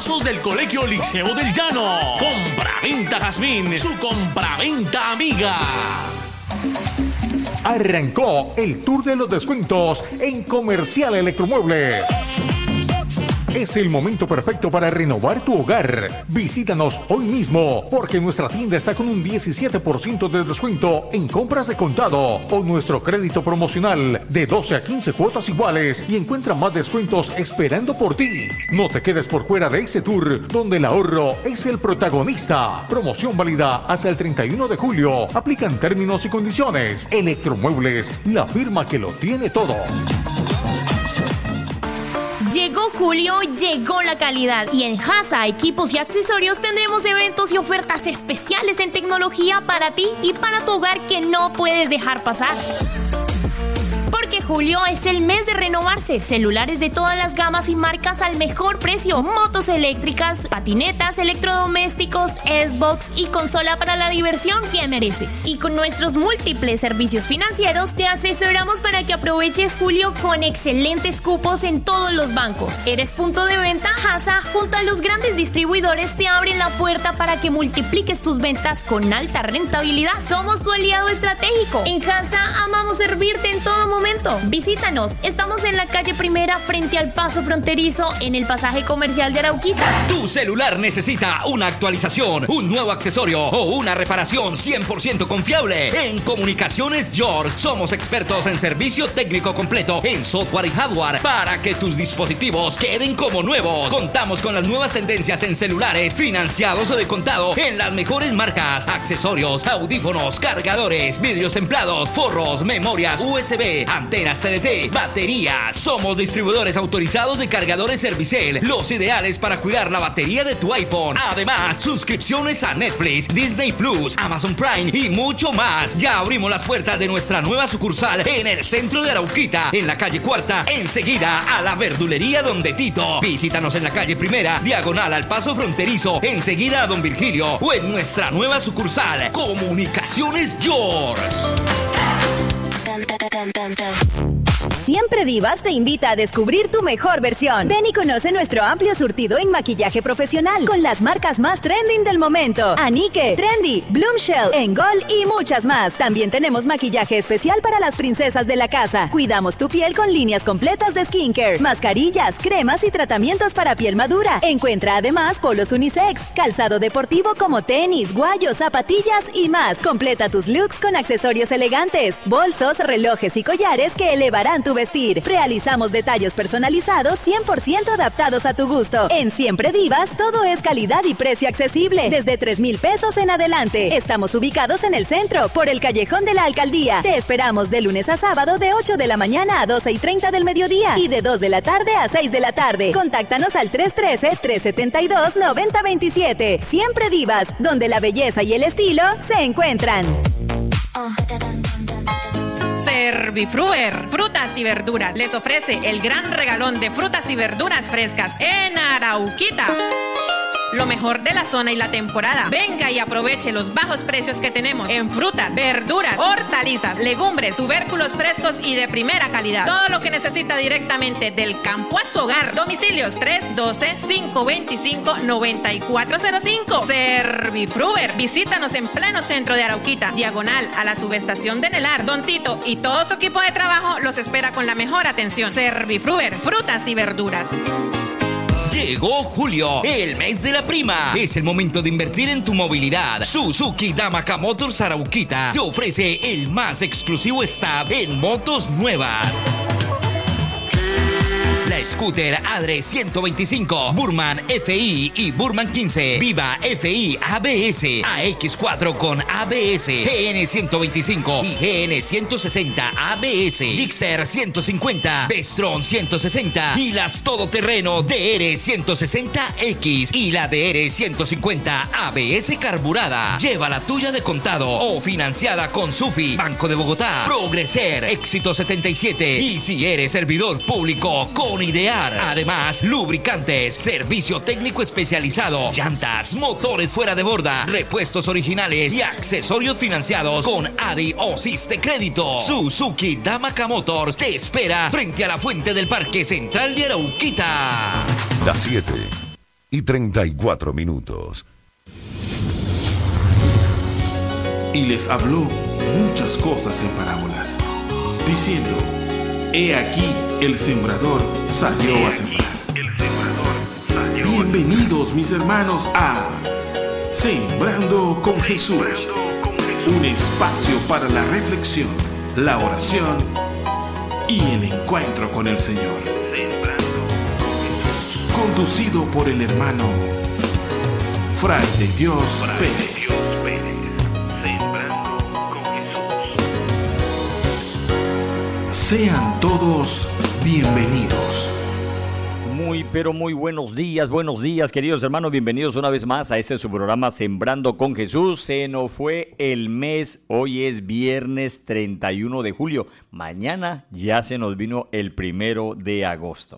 pasos del Colegio Liceo del Llano. Compraventa Jazmín, su compraventa amiga. Arrancó el tour de los descuentos en Comercial Electromuebles. Es el momento perfecto para renovar tu hogar. Visítanos hoy mismo, porque nuestra tienda está con un 17% de descuento en compras de contado o nuestro crédito promocional de 12 a 15 cuotas iguales y encuentra más descuentos esperando por ti. No te quedes por fuera de este tour, donde el ahorro es el protagonista. Promoción válida hasta el 31 de julio. Aplican términos y condiciones. Electromuebles, la firma que lo tiene todo. Llegó julio, llegó la calidad y en Hasa Equipos y Accesorios tendremos eventos y ofertas especiales en tecnología para ti y para tu hogar que no puedes dejar pasar. Porque julio es el mes de renovarse. Celulares de todas las gamas y marcas al mejor precio. Motos eléctricas, patinetas, electrodomésticos, Xbox y consola para la diversión que mereces. Y con nuestros múltiples servicios financieros te asesoramos para que aproveches julio con excelentes cupos en todos los bancos. Eres punto de venta Hasa, junto a los grandes distribuidores te abren la puerta para que multipliques tus ventas con alta rentabilidad. Somos tu aliado estratégico. En Hasa amamos servirte en todo momento. Visítanos, estamos en la calle Primera frente al paso fronterizo en el pasaje comercial de Arauquita. Tu celular necesita una actualización, un nuevo accesorio o una reparación 100% confiable. En Comunicaciones George somos expertos en servicio técnico completo en software y hardware para que tus dispositivos queden como nuevos. Contamos con las nuevas tendencias en celulares financiados o de contado en las mejores marcas, accesorios, audífonos, cargadores, vidrios templados, forros, memorias USB, antenas TDT, baterías. Somos distribuidores autorizados de cargadores Servicel, los ideales para cuidar la batería de tu iPhone. Además, suscripciones a Netflix, Disney Plus, Amazon Prime y mucho más. Ya abrimos las puertas de nuestra nueva sucursal en el centro de Arauquita, en la calle Cuarta, enseguida a la verdulería Donde Tito. Visítanos en la calle Primera, diagonal al paso fronterizo, enseguida a Don Virgilio, o en nuestra nueva sucursal, Comunicaciones George. Siempre Divas te invita a descubrir tu mejor versión. Ven y conoce nuestro amplio surtido en maquillaje profesional con las marcas más trending del momento: Anike, Trendy, Bloomshell, Engol y muchas más. También tenemos maquillaje especial para las princesas de la casa. Cuidamos tu piel con líneas completas de skincare, mascarillas, cremas y tratamientos para piel madura. Encuentra además polos unisex, calzado deportivo como tenis, guayos, zapatillas y más. Completa tus looks con accesorios elegantes, bolsos, relojes y collares que elevarán tu vestir. Realizamos detalles personalizados 100% adaptados a tu gusto. En Siempre Divas todo es calidad y precio accesible, desde 3,000 pesos en adelante. Estamos ubicados en el centro, por el callejón de la alcaldía. Te esperamos de lunes a sábado de 8 de la mañana a 12:30 del mediodía y de 2 de la tarde a 6 de la tarde. Contáctanos al 313-372-9027. Siempre Divas, donde la belleza y el estilo se encuentran. Servifruer, frutas y verduras, les ofrece el gran regalón de frutas y verduras frescas en Arauquita. Lo mejor de la zona y la temporada. Venga y aproveche los bajos precios que tenemos en frutas, verduras, hortalizas, legumbres, tubérculos frescos y de primera calidad. Todo lo que necesita directamente del campo a su hogar. Domicilios 312-525-9405. Servifruer. Visítanos en pleno centro de Arauquita, diagonal a la subestación de Nelar. Don Tito y todo su equipo de trabajo los espera con la mejor atención. Servifruer, frutas y verduras. Llegó julio, el mes de la prima. Es el momento de invertir en tu movilidad. Suzuki Damaca Motors Arauquita te ofrece el más exclusivo staff en motos nuevas. La Scooter Adre 125, Burman FI y Burman 15, Viva FI ABS, AX4 con ABS, GN 125 y GN 160 ABS, Gixxer 150, Bestron 160 y las todoterreno DR 160X y la DR 150 ABS carburada. Lleva la tuya de contado o financiada con Sufi, Banco de Bogotá, Progreser, Éxito 77 y si eres servidor público con Idear. Además, lubricantes, servicio técnico especializado, llantas, motores fuera de borda, repuestos originales y accesorios financiados con ADI o Siste Crédito. Suzuki Damaca Motors te espera frente a la fuente del Parque Central de Arauquita. Las 7 6:34. Y les habló muchas cosas en parábolas, diciendo: He aquí el sembrador salió a sembrar. Bienvenidos, mis hermanos, a Sembrando con Jesús, un espacio para la reflexión, la oración y el encuentro con el Señor. Conducido por el hermano Fray de Dios Pérez. Sean todos bienvenidos. Muy, pero muy buenos días, queridos hermanos. Bienvenidos una vez más a este su programa Sembrando con Jesús. Se nos fue el mes, hoy es viernes 31 de julio. Mañana ya se nos vino el 1 de agosto.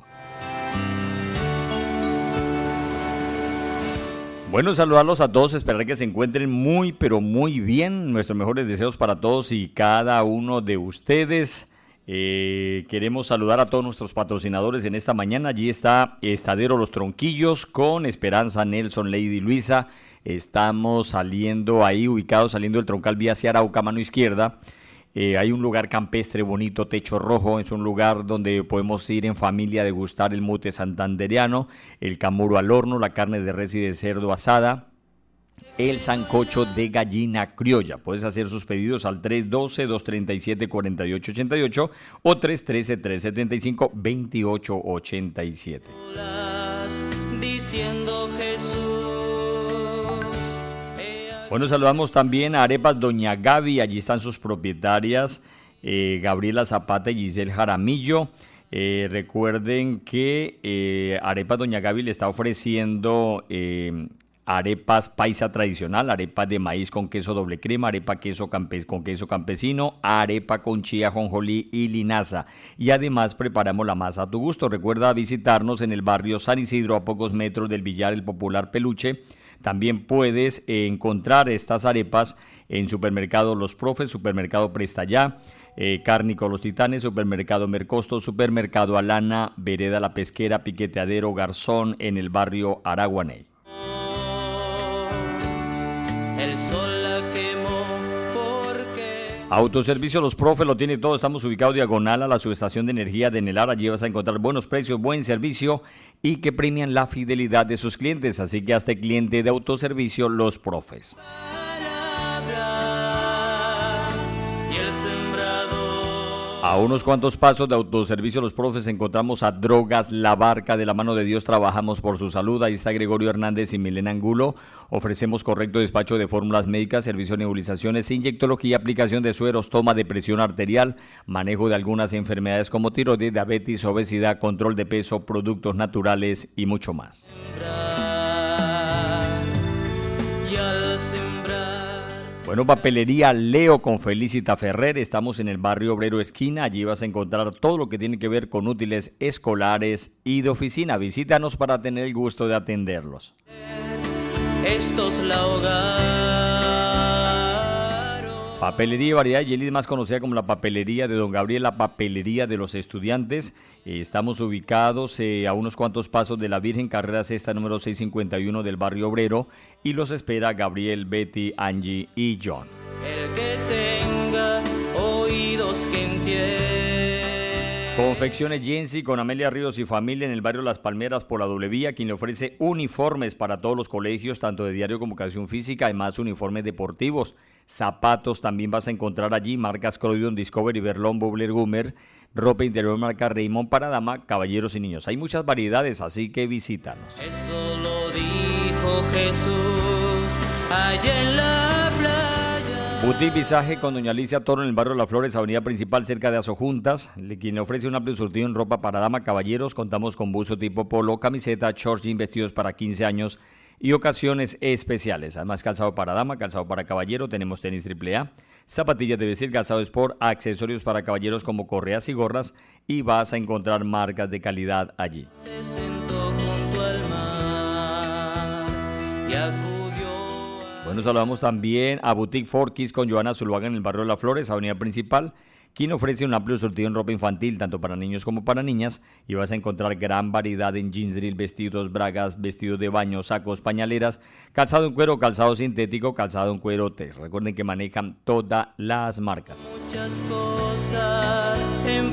Bueno, saludarlos a todos, esperar que se encuentren muy, pero muy bien. Nuestros mejores deseos para todos y cada uno de ustedes. Queremos saludar a todos nuestros patrocinadores en esta mañana. Allí está Estadero Los Tronquillos con Esperanza, Nelson, Lady Luisa. Estamos saliendo del troncal vía hacia Arauca, mano izquierda. Hay un lugar campestre bonito, techo rojo. Es un lugar donde podemos ir en familia a degustar el mute santandereano, el camuro al horno, la carne de res y de cerdo asada, el sancocho de gallina criolla. Puedes hacer sus pedidos al 312-237-4888 o 313-375-2887. Bueno, saludamos también a Arepas Doña Gaby. Allí están sus propietarias, Gabriela Zapata y Giselle Jaramillo. Recuerden que Arepas Doña Gaby le está ofreciendo arepas paisa tradicional, arepa de maíz con queso doble crema, arepa con queso campesino, arepa con chía, ajonjolí y linaza. Y además preparamos la masa a tu gusto. Recuerda visitarnos en el barrio San Isidro, a pocos metros del Villar El Popular Peluche. También puedes encontrar estas arepas en Supermercado Los Profes, Supermercado Presta Ya, Cárnico Los Titanes, Supermercado Mercosto, Supermercado Alana, Vereda La Pesquera, Piqueteadero Garzón en el barrio Araguaney. El sol la quemó porque... Autoservicio Los Profes lo tiene todo. Estamos ubicados diagonal a la subestación de energía de Nelar. Allí vas a encontrar buenos precios, buen servicio y que premian la fidelidad de sus clientes. Así que hazte cliente de Autoservicio Los Profes. A unos cuantos pasos de Autoservicio Los Profes encontramos a Drogas La Barca. De la mano de Dios trabajamos por su salud. Ahí está Gregorio Hernández y Milena Angulo. Ofrecemos correcto despacho de fórmulas médicas, servicio de nebulizaciones, inyectología, aplicación de sueros, toma de presión arterial, manejo de algunas enfermedades como tiroides, diabetes, obesidad, control de peso, productos naturales y mucho más. Bueno, Papelería Leo con Felicita Ferrer. Estamos en el barrio Obrero Esquina. Allí vas a encontrar todo lo que tiene que ver con útiles escolares y de oficina. Visítanos para tener el gusto de atenderlos. Estos la ahogaron. Papelería y Variedad Yelis, más conocida como la Papelería de Don Gabriel, la Papelería de los Estudiantes. Estamos ubicados a unos cuantos pasos de la Virgen, carrera sexta número 651 del barrio Obrero, y los espera Gabriel, Betty, Angie y John. El que tenga oídos que entienda. Confecciones Jensi con Amelia Ríos y familia en el barrio Las Palmeras por la doble vía, quien le ofrece uniformes para todos los colegios, tanto de diario como educación física, además uniformes deportivos. Zapatos también vas a encontrar allí, marcas Croydon, Discovery, Berlón, Bobler, Gumer, ropa interior marca Raymond para dama, caballeros y niños. Hay muchas variedades, así que visítanos. Eso lo dijo Jesús allá en la playa. Boutique Visaje con doña Alicia Toro en el barrio Las Flores, avenida principal cerca de Azojuntas, quien le ofrece un amplio surtido en ropa para dama, caballeros. Contamos con buzo tipo polo, camiseta, shorts, jeans, vestidos para 15 años y ocasiones especiales. Además, calzado para dama, calzado para caballero, tenemos tenis AAA, zapatillas de vestir, calzado sport, accesorios para caballeros como correas y gorras, y vas a encontrar marcas de calidad allí. Se sentó junto al mar y acudió. Bueno, saludamos también a Boutique Forkis con Joana Zuluaga en el barrio de Las Flores, avenida principal, quien ofrece un amplio surtido en ropa infantil, tanto para niños como para niñas, y vas a encontrar gran variedad en jeans drill, vestidos, bragas, vestidos de baño, sacos, pañaleras, calzado en cuero, calzado sintético, calzado en cuero test. Recuerden que manejan todas las marcas. Muchas cosas en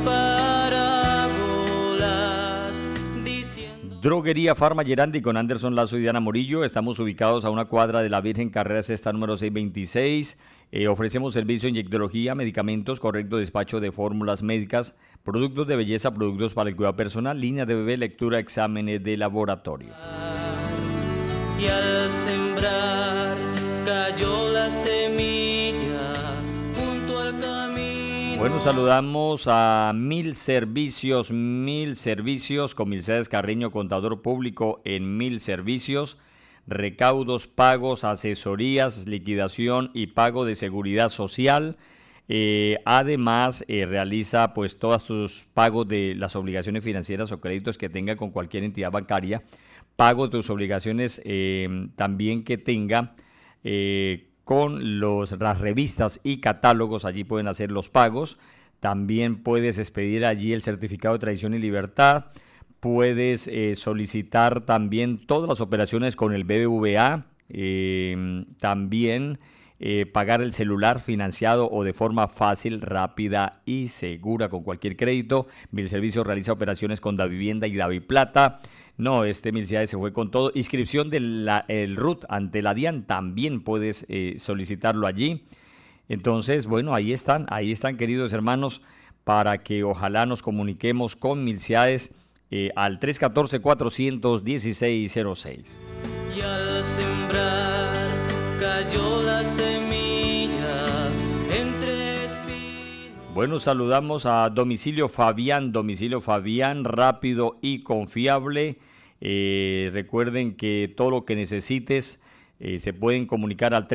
parábolas diciendo... Droguería Farma Gerandi con Anderson Lazo y Diana Morillo. Estamos ubicados a una cuadra de la Virgen, carrera sexta número 626. Ofrecemos servicio de inyectología, medicamentos, correcto despacho de fórmulas médicas, productos de belleza, productos para el cuidado personal, línea de bebé, lectura, exámenes de laboratorio. Y al sembrar cayó la semilla junto al camino. Bueno, saludamos a Mil Servicios con Milcedes Carreño, contador público en Mil Servicios. Recaudos, pagos, asesorías, liquidación y pago de seguridad social. Además, realiza pues todos tus pagos de las obligaciones financieras o créditos que tenga con cualquier entidad bancaria. Pago de tus obligaciones también que tenga con las revistas y catálogos. Allí pueden hacer los pagos. También puedes expedir allí el certificado de tradición y libertad. Puedes solicitar también todas las operaciones con el BBVA. También pagar el celular financiado o de forma fácil, rápida y segura con cualquier crédito. Milservicios realiza operaciones con Davivienda y Daviplata. No, Milciades se fue con todo. Inscripción del RUT ante la DIAN, también puedes solicitarlo allí. Entonces, bueno, ahí están queridos hermanos, para que ojalá nos comuniquemos con Milciades al 314-416-0606. Y al sembrar cayó la semilla entre espinos. Bueno, saludamos a Domicilio Fabián, rápido y confiable. Recuerden que todo lo que necesites se pueden comunicar al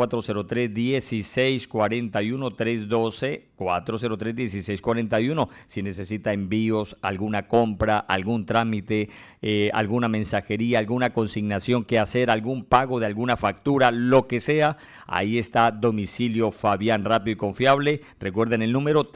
312-403-1641, 312-403-1641. Si necesita envíos, alguna compra, algún trámite, alguna mensajería, alguna consignación que hacer, algún pago de alguna factura, lo que sea, ahí está Domicilio Fabián, rápido y confiable. Recuerden el número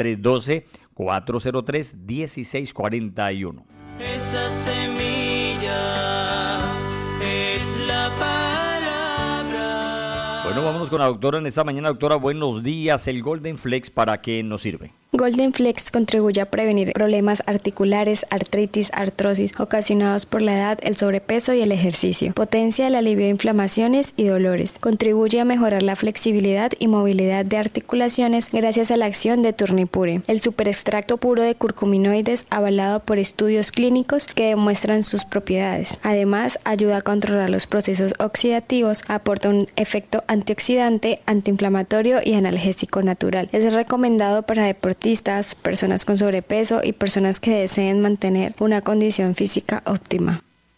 312-403-1641. Esa semilla es la palabra. Bueno, vámonos con la doctora en esta mañana. Doctora, buenos días. El Golden Flex, ¿para qué nos sirve? Golden Flex contribuye a prevenir problemas articulares, artritis, artrosis ocasionados por la edad, el sobrepeso y el ejercicio. Potencia el alivio de inflamaciones y dolores. Contribuye a mejorar la flexibilidad y movilidad de articulaciones gracias a la acción de Turnipure, el superextracto puro de curcuminoides avalado por estudios clínicos que demuestran sus propiedades. Además, ayuda a controlar los procesos oxidativos, aporta un efecto antioxidante, antiinflamatorio y analgésico natural. Es recomendado para deportistas, personas con sobrepeso y personas que deseen mantener una condición física óptima.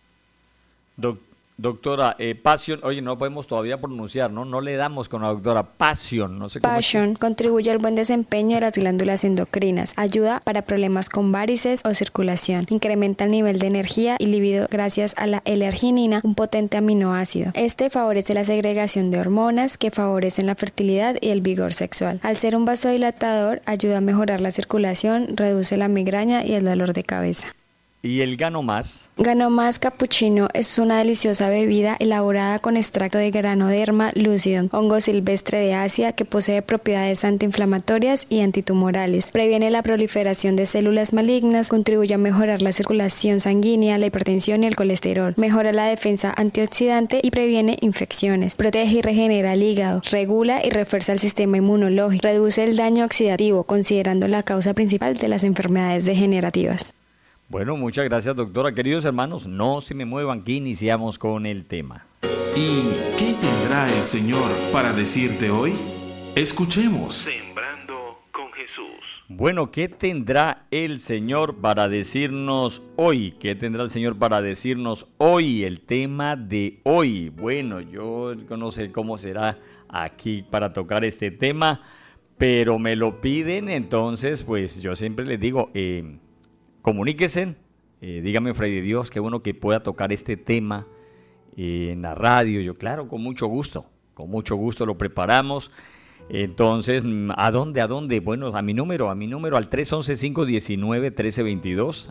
Doctora, Passion, oye, no podemos todavía pronunciar, ¿no? No le damos con la doctora. Passion, no sé cómo. Passion contribuye al buen desempeño de las glándulas endocrinas, ayuda para problemas con varices o circulación, incrementa el nivel de energía y libido gracias a la L-arginina, un potente aminoácido. Este favorece la segregación de hormonas que favorecen la fertilidad y el vigor sexual. Al ser un vasodilatador, ayuda a mejorar la circulación, reduce la migraña y el dolor de cabeza. ¿Y el Gano Más? Gano Más Cappuccino es una deliciosa bebida elaborada con extracto de Granoderma lucidum, hongo silvestre de Asia que posee propiedades antiinflamatorias y antitumorales. Previene la proliferación de células malignas, contribuye a mejorar la circulación sanguínea, la hipertensión y el colesterol. Mejora la defensa antioxidante y previene infecciones. Protege y regenera el hígado. Regula y refuerza el sistema inmunológico. Reduce el daño oxidativo, considerando la causa principal de las enfermedades degenerativas. Bueno, muchas gracias, doctora. Queridos hermanos, no se me muevan, que iniciamos con el tema. ¿Y qué tendrá el Señor para decirte hoy? Escuchemos. Sembrando con Jesús. Bueno, ¿qué tendrá el Señor para decirnos hoy? ¿Qué tendrá el Señor para decirnos hoy? El tema de hoy. Bueno, yo no sé cómo será aquí para tocar este tema, pero me lo piden, entonces pues yo siempre les digo, comuníquense, dígame, Fray de Dios, qué bueno que pueda tocar este tema en la radio. Yo, claro, con mucho gusto lo preparamos. Entonces, ¿a dónde? Bueno, a mi número, al 311-519-1322,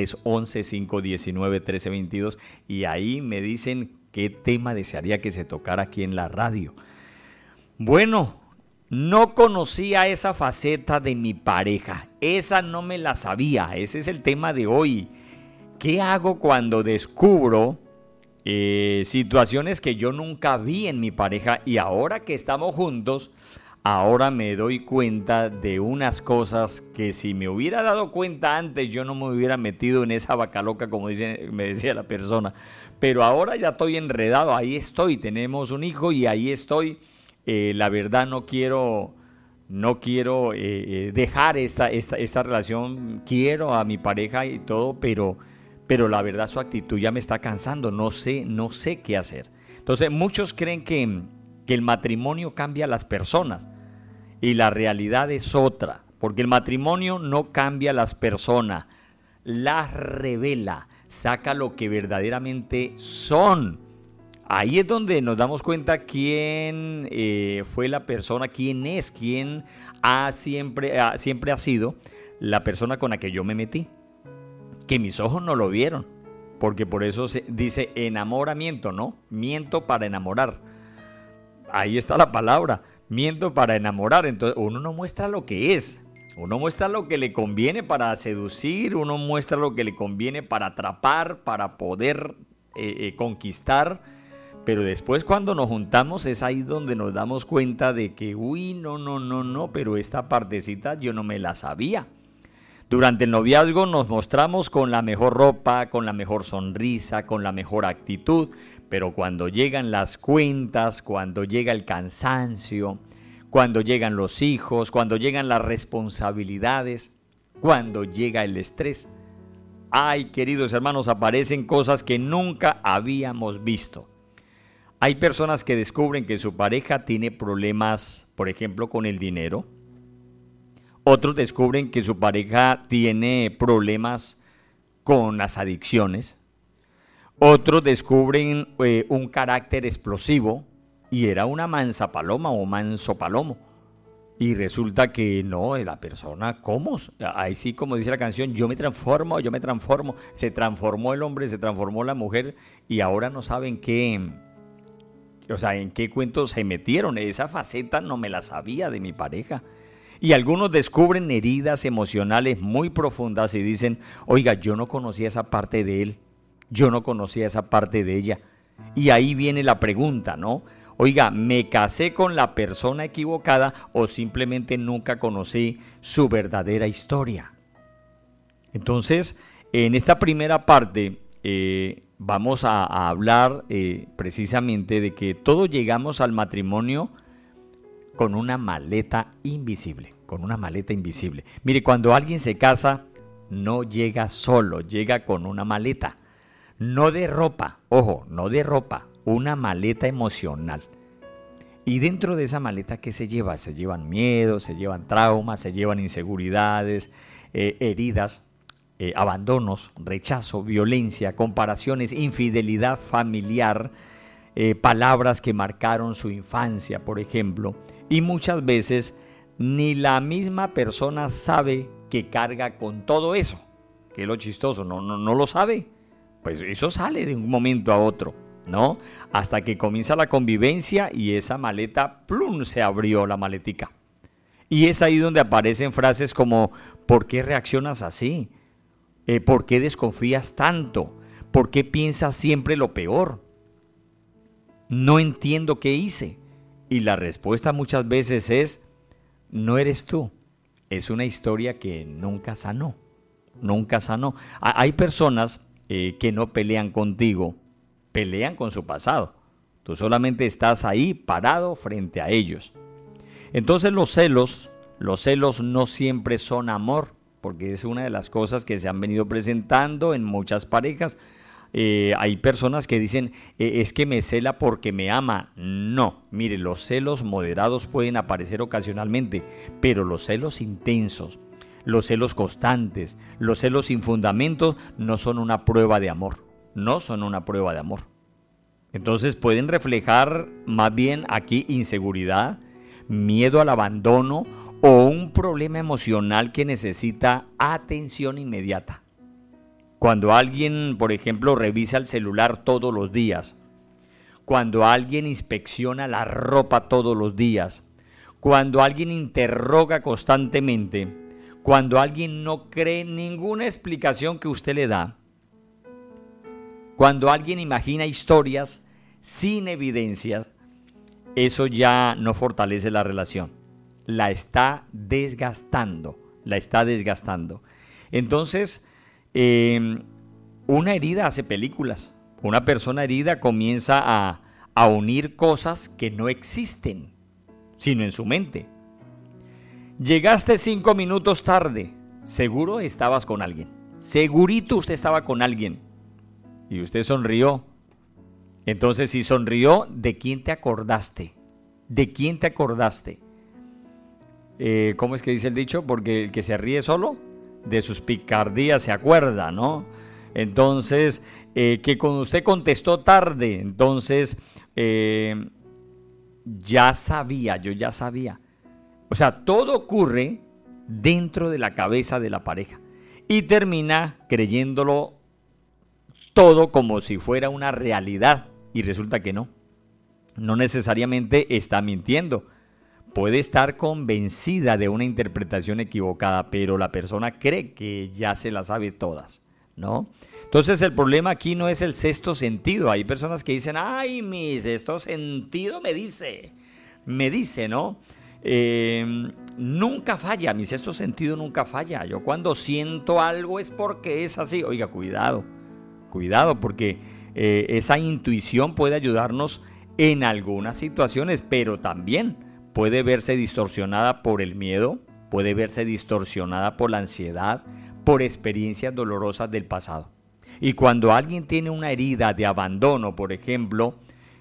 311-519-1322, y ahí me dicen qué tema desearía que se tocara aquí en la radio. Bueno, no conocía esa faceta de mi pareja, esa no me la sabía, ese es el tema de hoy. ¿Qué hago cuando descubro situaciones que yo nunca vi en mi pareja y ahora que estamos juntos, ahora me doy cuenta de unas cosas que si me hubiera dado cuenta antes yo no me hubiera metido en esa vaca loca como me decía la persona, pero ahora ya estoy enredado, ahí estoy, tenemos un hijo y ahí estoy, la verdad no quiero dejar esta relación, quiero a mi pareja y todo, pero la verdad su actitud ya me está cansando, no sé qué hacer. Entonces muchos creen que el matrimonio cambia a las personas y la realidad es otra, porque el matrimonio no cambia a las personas, las revela, saca lo que verdaderamente son. Ahí es donde nos damos cuenta quién fue la persona, quién siempre ha sido la persona con la que yo me metí. Que mis ojos no lo vieron, porque por eso se dice enamoramiento, ¿no? Miento para enamorar. Ahí está la palabra, miento para enamorar. Entonces uno no muestra lo que es, uno muestra lo que le conviene para seducir, uno muestra lo que le conviene para atrapar, para poder conquistar. Pero después cuando nos juntamos es ahí donde nos damos cuenta de que, no, pero esta partecita yo no me la sabía. Durante el noviazgo nos mostramos con la mejor ropa, con la mejor sonrisa, con la mejor actitud, pero cuando llegan las cuentas, cuando llega el cansancio, cuando llegan los hijos, cuando llegan las responsabilidades, cuando llega el estrés, ay, queridos hermanos, aparecen cosas que nunca habíamos visto. Hay personas que descubren que su pareja tiene problemas, por ejemplo, con el dinero. Otros descubren que su pareja tiene problemas con las adicciones. Otros descubren un carácter explosivo y era una mansa paloma o manso palomo. Y resulta que no, la persona, ¿cómo? Ahí sí, como dice la canción, yo me transformo. Se transformó el hombre, se transformó la mujer y ahora no saben en qué cuentos se metieron. Esa faceta no me la sabía de mi pareja. Y algunos descubren heridas emocionales muy profundas y dicen, oiga, yo no conocía esa parte de él, yo no conocía esa parte de ella. Y ahí viene la pregunta, ¿no? Oiga, ¿me casé con la persona equivocada o simplemente nunca conocí su verdadera historia? Entonces, en esta primera parte vamos a hablar precisamente de que todos llegamos al matrimonio con una maleta invisible, Mire, cuando alguien se casa, no llega solo, llega con una maleta. No de ropa, una maleta emocional. Y dentro de esa maleta, ¿qué se lleva? Se llevan miedos, se llevan traumas, se llevan inseguridades, heridas, abandonos, rechazo, violencia, comparaciones, infidelidad familiar, palabras que marcaron su infancia, por ejemplo. Y muchas veces ni la misma persona sabe que carga con todo eso. Que es lo chistoso, no lo sabe. Pues eso sale de un momento a otro, ¿no? Hasta que comienza la convivencia y esa maleta, ¡plum!, se abrió la maletica. Y es ahí donde aparecen frases como, ¿por qué reaccionas así? ¿Por qué desconfías tanto? ¿Por qué piensas siempre lo peor? No entiendo qué hice. Y la respuesta muchas veces es, no eres tú, es una historia que nunca sanó. Hay personas que no pelean contigo, pelean con su pasado. Tú solamente estás ahí parado frente a ellos. Entonces los celos no siempre son amor, porque es una de las cosas que se han venido presentando en muchas parejas. Hay personas que dicen, es que me cela porque me ama. No, mire, los celos moderados pueden aparecer ocasionalmente, pero los celos intensos, los celos constantes, los celos sin fundamentos no son una prueba de amor. Entonces pueden reflejar más bien aquí inseguridad, miedo al abandono o un problema emocional que necesita atención inmediata. Cuando alguien, por ejemplo, revisa el celular todos los días, cuando alguien inspecciona la ropa todos los días, cuando alguien interroga constantemente, cuando alguien no cree ninguna explicación que usted le da, cuando alguien imagina historias sin evidencias, eso ya no fortalece la relación, la está desgastando. Entonces, una herida hace películas. Una persona herida comienza a unir cosas que no existen, sino en su mente. Llegaste 5 minutos tarde. Seguro estabas con alguien. Segurito usted estaba con alguien. Y usted sonrió. Entonces, si sonrió, ¿de quién te acordaste? ¿De quién te acordaste? ¿Cómo es que dice el dicho? Porque el que se ríe solo, de sus picardías se acuerda, ¿no? Entonces, que cuando usted contestó tarde, entonces, yo ya sabía. O sea, todo ocurre dentro de la cabeza de la pareja y termina creyéndolo todo como si fuera una realidad y resulta que no. No necesariamente está mintiendo. Puede estar convencida de una interpretación equivocada, pero la persona cree que ya se las sabe todas, ¿no? Entonces el problema aquí no es el sexto sentido. Hay personas que dicen, ay, mi sexto sentido me dice, ¿no? Nunca falla, mi sexto sentido nunca falla. Yo cuando siento algo es porque es así. Oiga, cuidado, porque esa intuición puede ayudarnos en algunas situaciones, pero también puede verse distorsionada por el miedo, puede verse distorsionada por la ansiedad, por experiencias dolorosas del pasado. Y cuando alguien tiene una herida de abandono, por ejemplo,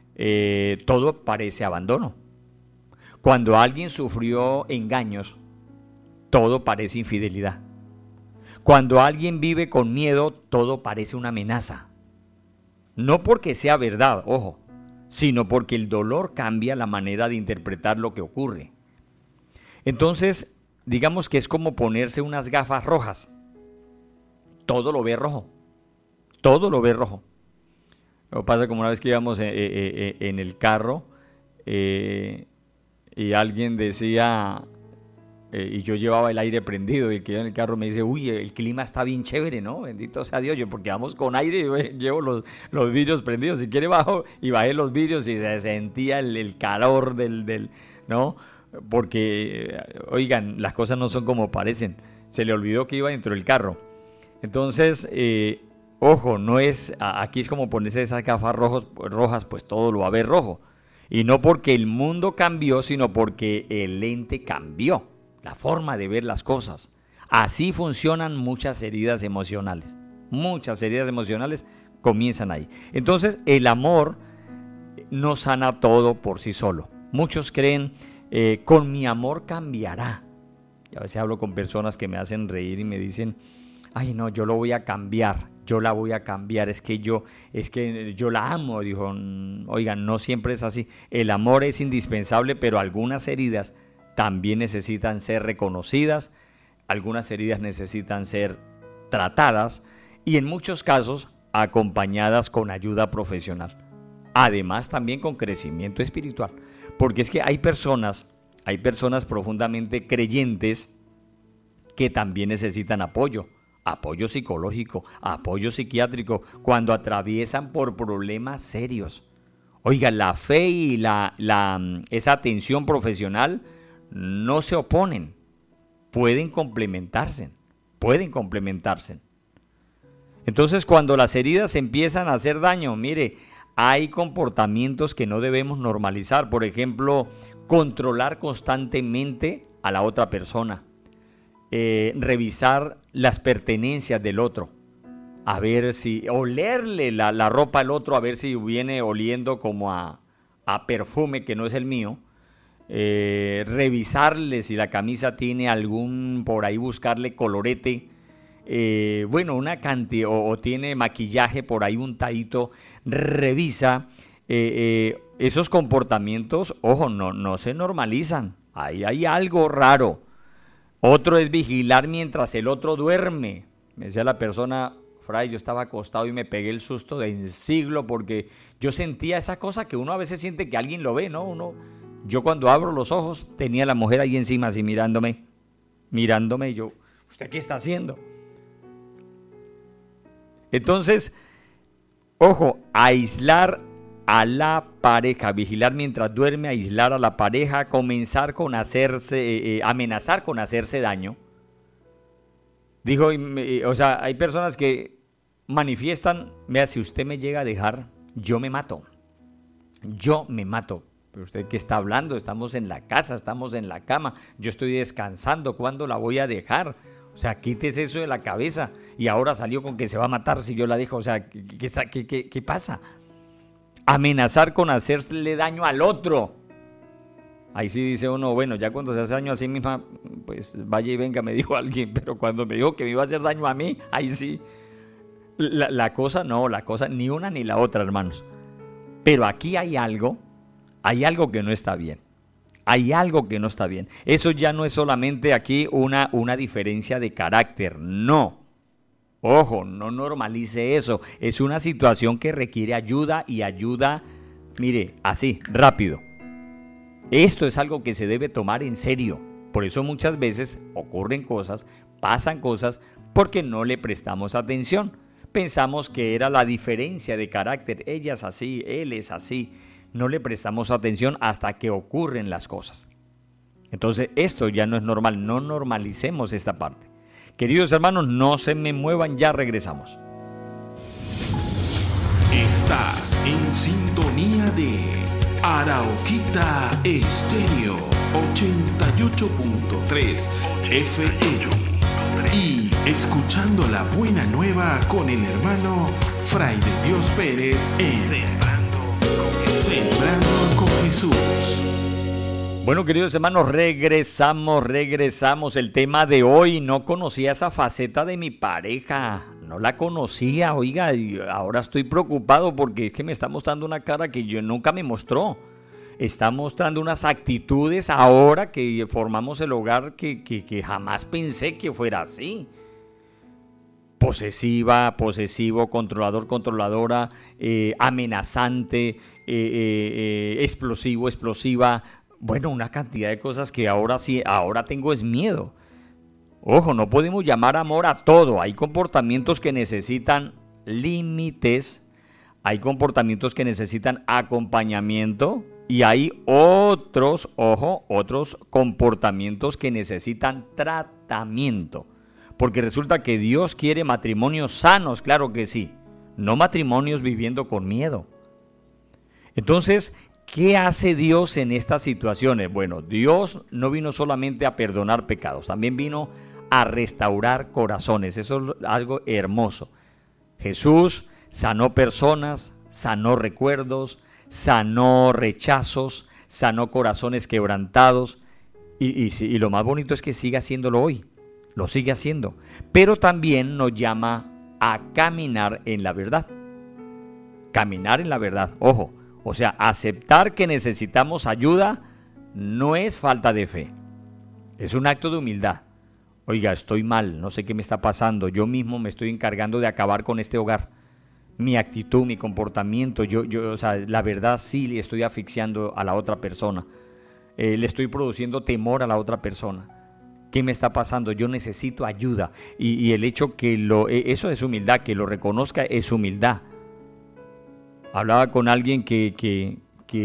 todo parece abandono. Cuando alguien sufrió engaños, todo parece infidelidad. Cuando alguien vive con miedo, todo parece una amenaza. No porque sea verdad, ojo, sino porque el dolor cambia la manera de interpretar lo que ocurre. Entonces, digamos que es como ponerse unas gafas rojas. Todo lo ve rojo. Lo que pasa como una vez que íbamos en el carro y alguien decía, y yo llevaba el aire prendido, y el que iba en el carro me dice, uy, el clima está bien chévere, ¿no? Bendito sea Dios, yo porque vamos con aire y llevo los vidrios prendidos, si quiere bajo, y bajé los vidrios y se sentía el calor del, ¿no? Porque, oigan, las cosas no son como parecen, se le olvidó que iba dentro del carro. Entonces, ojo, no es, aquí es como ponerse esas gafas rojas, pues todo lo va a ver rojo. Y no porque el mundo cambió, sino porque el lente cambió, la forma de ver las cosas. Así funcionan muchas heridas emocionales. Muchas heridas emocionales comienzan ahí. Entonces, el amor no sana todo por sí solo. Muchos creen, con mi amor cambiará. Y a veces hablo con personas que me hacen reír y me dicen, ay no, yo lo voy a cambiar, yo la voy a cambiar, es que yo la amo. Dijo, oigan, no siempre es así. El amor es indispensable, pero algunas heridas también necesitan ser reconocidas, algunas heridas necesitan ser tratadas y en muchos casos acompañadas con ayuda profesional. Además también con crecimiento espiritual, porque es que hay personas profundamente creyentes que también necesitan apoyo psicológico, apoyo psiquiátrico, cuando atraviesan por problemas serios. Oiga, la fe y esa atención profesional no se oponen, pueden complementarse. Entonces, cuando las heridas empiezan a hacer daño, mire, hay comportamientos que no debemos normalizar. Por ejemplo, controlar constantemente a la otra persona. Revisar las pertenencias del otro, a ver si, olerle la ropa al otro, a ver si viene oliendo como a perfume que no es el mío, revisarle si la camisa tiene por ahí buscarle colorete, una cantidad, o tiene maquillaje por ahí untadito, revisa, esos comportamientos, ojo, no se normalizan. Ahí hay algo raro. Otro es vigilar mientras el otro duerme. Me decía la persona, Fray, yo estaba acostado y me pegué el susto del siglo porque yo sentía esa cosa que uno a veces siente que alguien lo ve, ¿no? Yo cuando abro los ojos tenía a la mujer ahí encima así mirándome, y yo, ¿usted qué está haciendo? Entonces, ojo, aislar a la pareja, vigilar mientras duerme, aislar a la pareja, amenazar con hacerse daño. Dijo, hay personas que manifiestan, vea, si usted me llega a dejar, yo me mato. Pero usted qué está hablando, estamos en la casa, estamos en la cama, yo estoy descansando, ¿cuándo la voy a dejar? O sea, quítese eso de la cabeza. Y ahora salió con que se va a matar si yo la dejo. O sea, ¿qué pasa? Amenazar con hacerle daño al otro. Ahí sí dice uno, bueno, ya cuando se hace daño a sí misma, pues vaya y venga, me dijo alguien. Pero cuando me dijo que me iba a hacer daño a mí, ahí sí. La cosa ni una ni la otra, hermanos. Pero aquí hay algo que no está bien. Hay algo que no está bien. Eso ya no es solamente aquí una diferencia de carácter, no. Ojo, no normalice eso. Es una situación que requiere ayuda y ayuda, mire, así, rápido. Esto es algo que se debe tomar en serio. Por eso muchas veces ocurren cosas, pasan cosas, porque no le prestamos atención. Pensamos que era la diferencia de carácter. Ella es así, él es así. No le prestamos atención hasta que ocurren las cosas. Entonces esto ya no es normal, no normalicemos esta parte. Queridos hermanos, no se me muevan, ya regresamos. Estás en sintonía de Arauquita Estéreo 88.3 FM y escuchando la buena nueva con el hermano Fray de Dios Pérez en Sembrando con Jesús. Bueno, queridos hermanos, regresamos. El tema de hoy, no conocía esa faceta de mi pareja, no la conocía, oiga, y ahora estoy preocupado porque es que me está mostrando una cara que yo nunca me mostró. Está mostrando unas actitudes ahora que formamos el hogar que jamás pensé que fuera así. Posesivo, controlador, controladora, amenazante, explosiva. Bueno, una cantidad de cosas que ahora tengo es miedo. Ojo, no podemos llamar amor a todo. Hay comportamientos que necesitan límites, hay comportamientos que necesitan acompañamiento y hay otros comportamientos que necesitan tratamiento. Porque resulta que Dios quiere matrimonios sanos, claro que sí, no matrimonios viviendo con miedo. Entonces, ¿qué hace Dios en estas situaciones? Bueno, Dios no vino solamente a perdonar pecados, también vino a restaurar corazones. Eso es algo hermoso. Jesús sanó personas, sanó recuerdos, sanó rechazos, sanó corazones quebrantados y lo más bonito es que sigue haciéndolo hoy. Lo sigue haciendo, pero también nos llama a caminar en la verdad. Caminar en la verdad, ojo, o sea, aceptar que necesitamos ayuda no es falta de fe, es un acto de humildad. Oiga, estoy mal, no sé qué me está pasando, yo mismo me estoy encargando de acabar con este hogar. Mi actitud, mi comportamiento, la verdad sí le estoy asfixiando a la otra persona, le estoy produciendo temor a la otra persona. ¿Qué me está pasando? Yo necesito ayuda. Y el hecho que eso es humildad, que lo reconozca es humildad. Hablaba con alguien que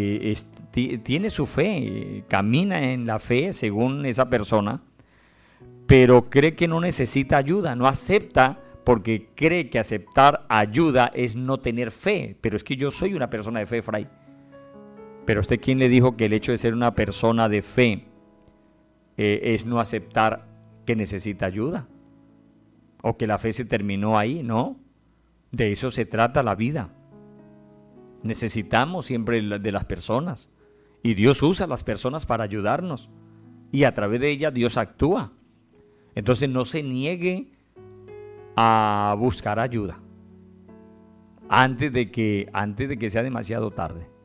tiene su fe, camina en la fe según esa persona, pero cree que no necesita ayuda, no acepta porque cree que aceptar ayuda es no tener fe. Pero es que yo soy una persona de fe, Fray. Pero ¿usted quién le dijo que el hecho de ser una persona de fe es no aceptar que necesita ayuda? O que la fe se terminó ahí, ¿no? De eso se trata la vida. Necesitamos siempre de las personas. Y Dios usa a las personas para ayudarnos. Y a través de ellas Dios actúa. Entonces no se niegue a buscar ayuda antes de que sea demasiado tarde.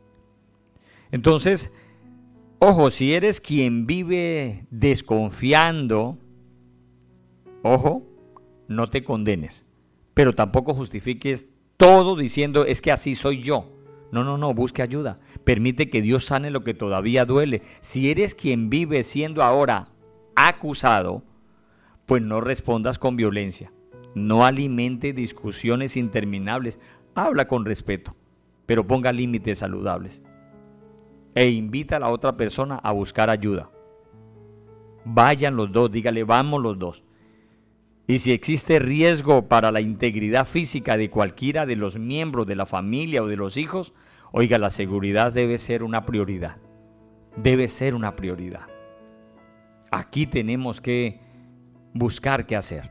Entonces, ojo, si eres quien vive desconfiando, ojo, no te condenes, pero tampoco justifiques todo diciendo es que así soy yo. No, busque ayuda. Permite que Dios sane lo que todavía duele. Si eres quien vive siendo ahora acusado, pues no respondas con violencia. No alimente discusiones interminables. Habla con respeto, pero ponga límites saludables. E invita a la otra persona a buscar ayuda. Vayan los dos, dígale, vamos los dos. Y si existe riesgo para la integridad física de cualquiera de los miembros de la familia o de los hijos, oiga, la seguridad debe ser una prioridad. Debe ser una prioridad. Aquí tenemos que buscar qué hacer.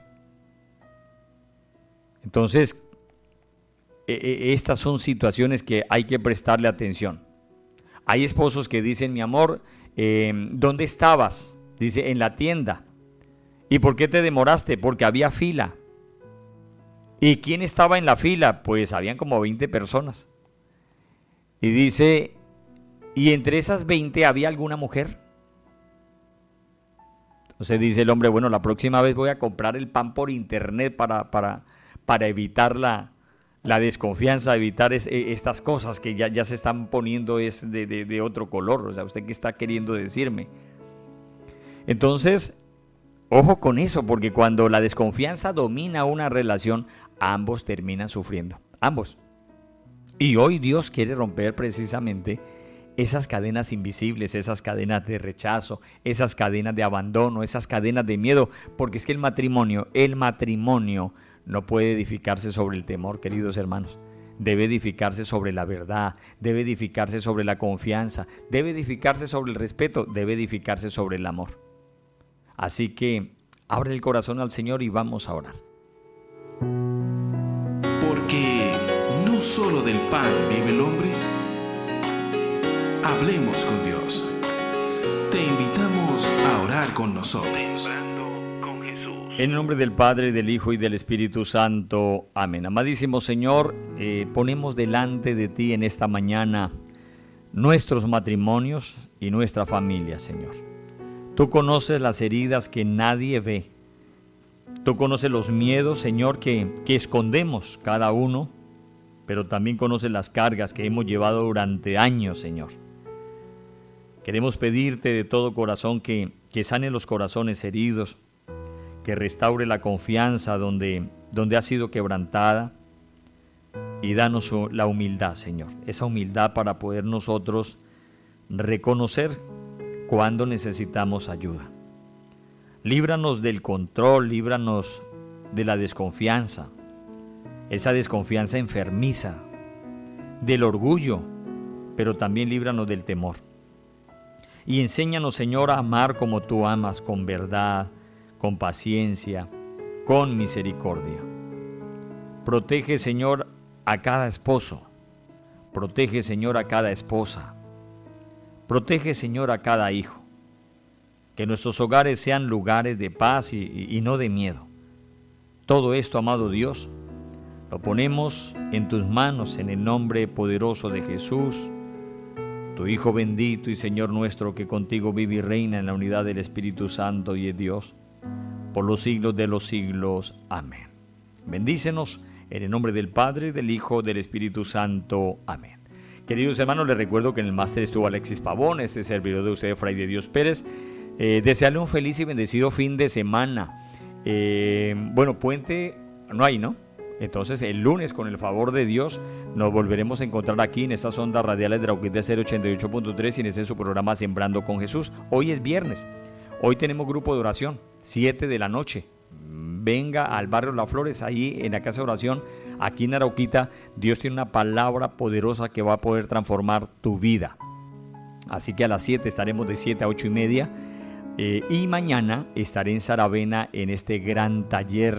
Entonces, estas son situaciones que hay que prestarle atención. Hay esposos que dicen, mi amor, ¿dónde estabas? Dice, en la tienda. ¿Y por qué te demoraste? Porque había fila. ¿Y quién estaba en la fila? Pues habían como 20 personas. Y dice, ¿y entre esas 20 había alguna mujer? Entonces dice el hombre, bueno, la próxima vez voy a comprar el pan por internet para evitar la desconfianza, evitar estas cosas que ya se están poniendo es de otro color. O sea, ¿usted qué está queriendo decirme? Entonces, ojo con eso, porque cuando la desconfianza domina una relación, ambos terminan sufriendo, ambos. Y hoy Dios quiere romper precisamente esas cadenas invisibles, esas cadenas de rechazo, esas cadenas de abandono, esas cadenas de miedo, porque es que el matrimonio no puede edificarse sobre el temor, queridos hermanos. Debe edificarse sobre la verdad, debe edificarse sobre la confianza, debe edificarse sobre el respeto, debe edificarse sobre el amor. Así que abre el corazón al Señor y vamos a orar. Porque no solo del pan vive el hombre. Hablemos con Dios. Te invitamos a orar con nosotros. En el nombre del Padre, del Hijo y del Espíritu Santo. Amén. Amadísimo Señor, ponemos delante de ti en esta mañana nuestros matrimonios y nuestra familia, Señor. Tú conoces las heridas que nadie ve. Tú conoces los miedos, Señor, que escondemos cada uno, pero también conoces las cargas que hemos llevado durante años, Señor. Queremos pedirte de todo corazón que sane los corazones heridos, que restaure la confianza donde ha sido quebrantada, y danos la humildad, Señor, esa humildad para poder nosotros reconocer cuando necesitamos ayuda. Líbranos del control, líbranos de la desconfianza, esa desconfianza enfermiza, del orgullo, pero también líbranos del temor. Y enséñanos, Señor, a amar como tú amas, con verdad, con paciencia, con misericordia. Protege, Señor, a cada esposo. Protege, Señor, a cada esposa. Protege, Señor, a cada hijo. Que nuestros hogares sean lugares de paz y no de miedo. Todo esto, amado Dios, lo ponemos en tus manos en el nombre poderoso de Jesús, tu Hijo bendito y Señor nuestro, que contigo vive y reina en la unidad del Espíritu Santo y es Dios, por los siglos de los siglos. Amén. Bendícenos en el nombre del Padre, del Hijo, del Espíritu Santo. Amén. Queridos hermanos, les recuerdo que en el máster estuvo Alexis Pavón, este servidor de ustedes, Fray de Dios Pérez. Desearle un feliz y bendecido fin de semana. Bueno, puente no hay, ¿no? Entonces el lunes, con el favor de Dios, nos volveremos a encontrar aquí en estas ondas radiales de Arauquita 088.3 y en este su programa Sembrando con Jesús. Hoy es viernes, hoy tenemos grupo de oración, 7 de la noche. Venga al barrio Las Flores, ahí en la casa de oración, aquí en Arauquita. Dios tiene una palabra poderosa que va a poder transformar tu vida. Así que a las 7 estaremos de 7 a 8 y media. Y mañana estaré en Saravena en este gran taller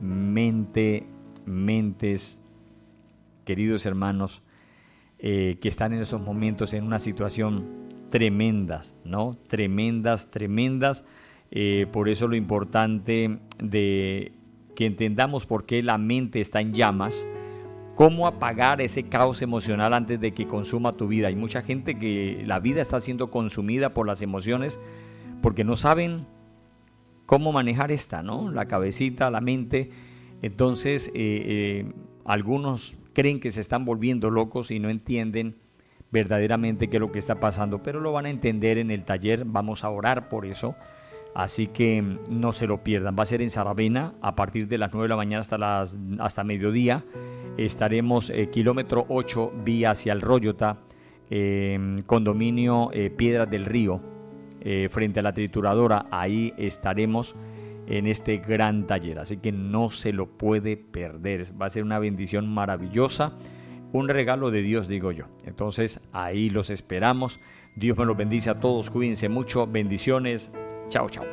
Mentes, queridos hermanos, que están en esos momentos en una situación tremendas, ¿no? Tremendas. Por eso lo importante de que entendamos por qué la mente está en llamas, ¿Cómo apagar ese caos emocional antes de que consuma tu vida? Hay mucha gente que la vida está siendo consumida por las emociones porque no saben cómo manejar esta, ¿no? La cabecita, la mente. Entonces, algunos creen que se están volviendo locos y no entienden verdaderamente qué es lo que está pasando, pero lo van a entender en el taller. Vamos a orar por eso, así que no se lo pierdan. Va a ser en Saravena a partir de las 9 de la mañana hasta mediodía. Estaremos kilómetro 8 vía hacia el Royota, condominio Piedras del Río, frente a la trituradora. Ahí estaremos en este gran taller, así que no se lo puede perder. Va a ser una bendición maravillosa, un regalo de Dios, digo yo. Entonces ahí los esperamos. Dios me los bendice a todos, cuídense mucho, bendiciones, chao, chao.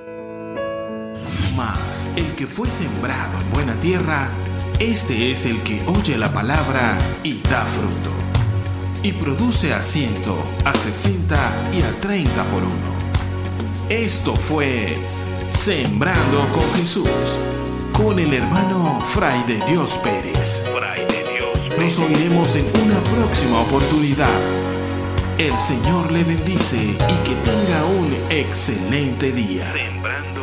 Mas el que fue sembrado en buena tierra, este es el que oye la palabra y da fruto, y produce a 100, a 60 y a 30 por uno. Esto fue Sembrando con Jesús, con el hermano Fray de Dios Pérez. Nos oiremos en una próxima oportunidad. El Señor le bendice y que tenga un excelente día.